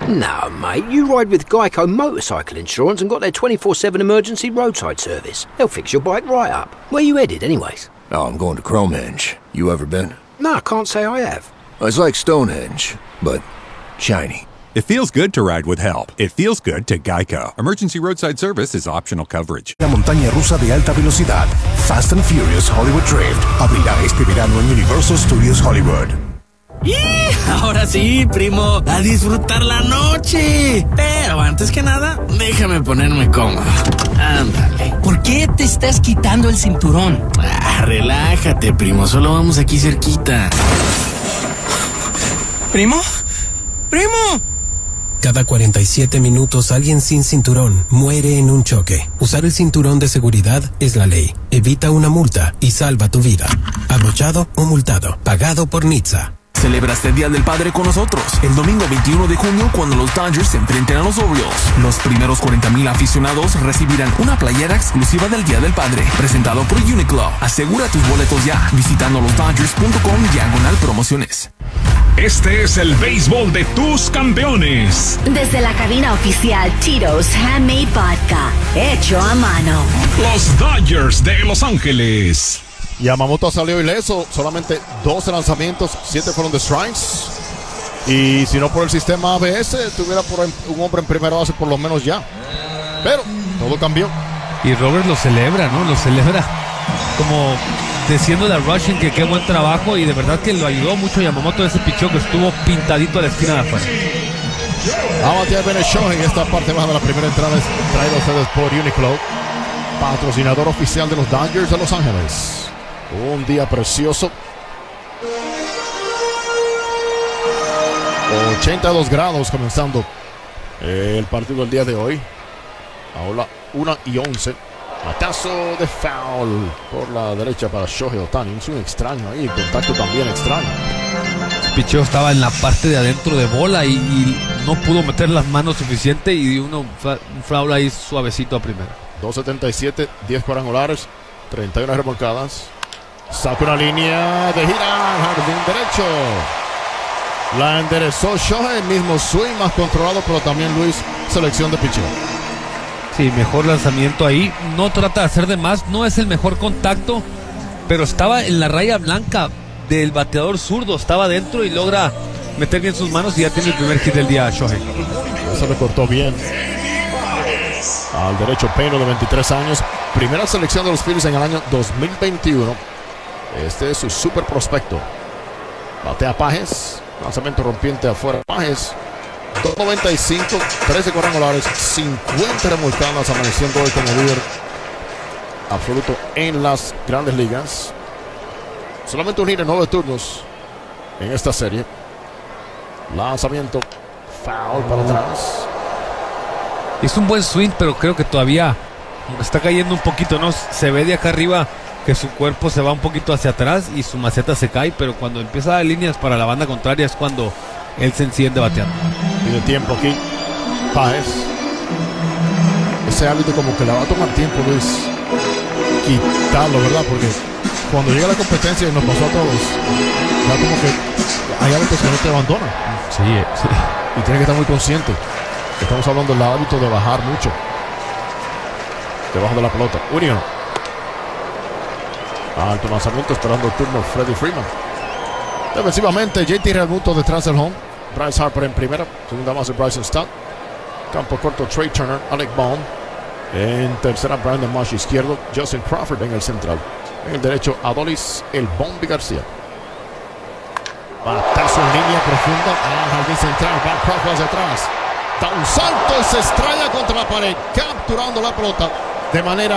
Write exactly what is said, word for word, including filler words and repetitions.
No, mate, you ride with Geico Motorcycle Insurance and got their twenty-four seven emergency roadside service. They'll fix your bike right up. Where you headed, anyways? Oh, I'm going to Cromehenge. You ever been? No, I can't say I have. It's like Stonehenge, but shiny. It feels good to ride with help. It feels good to Geico. Emergency roadside service is optional coverage. La montaña rusa de alta velocidad, Fast and Furious Hollywood Drift, abrirá este verano en Universal Studios Hollywood. ¡Y! Ahora sí, primo, a disfrutar la noche. Pero antes que nada, déjame ponerme cómodo. Ándale. ¿Por qué te estás quitando el cinturón? Ah, relájate, primo, solo vamos aquí cerquita. ¿Primo? ¡Primo! Cada cuarenta y siete minutos alguien sin cinturón muere en un choque. Usar el cinturón de seguridad es la ley. Evita una multa y salva tu vida. Abrochado o multado. Pagado por N H T S A. Celebra este Día del Padre con nosotros el domingo veintiuno de junio cuando los Dodgers se enfrenten a los Orioles. Los primeros cuarenta mil aficionados recibirán una playera exclusiva del Día del Padre, presentado por Uniqlo. Asegura tus boletos ya visitando los dodgers punto com diagonal promociones. Este es el béisbol de tus campeones. Desde la cabina oficial Tito's Handmade Vodka, hecho a mano. Los Dodgers de Los Ángeles. Yamamoto salió ileso, solamente doce lanzamientos, siete fueron de strikes. Y si no por el sistema A B S, tuviera por un hombre en primera base por lo menos ya. Pero todo cambió. Y Robert lo celebra, ¿no? Lo celebra como diciéndole a Rushing que qué buen trabajo, y de verdad que lo ayudó mucho Yamamoto ese pichó que estuvo pintadito a la esquina de afuera. A batear Ben Shohei en esta parte baja de la primera entrada, traído a ustedes por Uniqlo, patrocinador oficial de los Dodgers de Los Ángeles. Un día precioso. ochenta y dos grados comenzando el partido del día de hoy. Ahora una y once. Batazo de foul por la derecha para Shohei Ohtani. Es un extraño ahí, el contacto también extraño. El picheo estaba en la parte de adentro de bola y, y no pudo meter las manos suficiente y dio uno, un foul ahí suavecito a primera. dos setenta y siete, diez cuadrangulares, treinta y una remolcadas. Saca una línea de gira al jardín derecho. La enderezó Shohei, el mismo swing más controlado, pero también Luis, selección de picheo. Sí, mejor lanzamiento ahí. No trata de hacer de más, no es el mejor contacto, pero estaba en la raya blanca del bateador zurdo, estaba dentro y logra meter bien sus manos y ya tiene el primer hit del día Shohei. Se le cortó bien. Al derecho Payne, de veintitrés años, primera selección de los Phillies en el año dos mil veintiuno. Este es su super prospecto. Batea Pajes, lanzamiento rompiente afuera. Pajes, dos noventa y cinco, trece cuadrangulares, cincuenta remolcadas, amaneciendo hoy como líder absoluto en las grandes ligas. Solamente un hit en nueve turnos en esta serie. Lanzamiento, foul para atrás. Es un buen swing, pero creo que todavía está cayendo un poquito, ¿no? Se ve de acá arriba que su cuerpo se va un poquito hacia atrás y su maceta se cae, pero cuando empieza a dar líneas para la banda contraria es cuando él se enciende bateando. Tiene tiempo aquí Páez. Ese hábito como que le va a tomar tiempo, Luis, quitarlo, ¿verdad? Porque cuando llega la competencia, y nos pasó a todos, ya como que hay hábitos que no te abandonan. Sí, sí. Y tienes que estar muy consciente. Estamos hablando del hábito de bajar mucho debajo de la pelota. Unión. Alto lanzamiento, esperando el turno Freddie Freeman. Defensivamente, J T Realmuto detrás del home. Bryce Harper en primera. Segunda base, Bryson Stott. Campo corto, Trey Turner, Alec Bohm. En tercera, Brandon Marsh izquierdo. Justin Crawford en el central. En el derecho, Adolis El Bombi García. Batazo en línea profunda. Al jardín central, va Crawford hacia atrás. Da un salto y se estrella contra la pared, capturando la pelota de manera